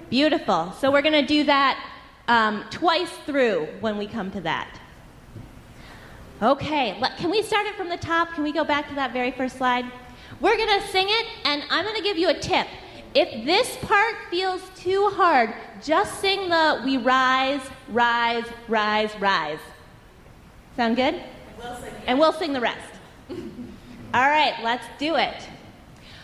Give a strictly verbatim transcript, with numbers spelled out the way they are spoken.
Beautiful. So we're going to do that um, twice through when we come to that. Okay, let, can we start it from the top? Can we go back to that very first slide? We're going to sing it, and I'm going to give you a tip. If this part feels too hard, just sing the we rise, rise, rise, rise. Sound good? We'll sing, yeah. And we'll sing the rest. All right, let's do it.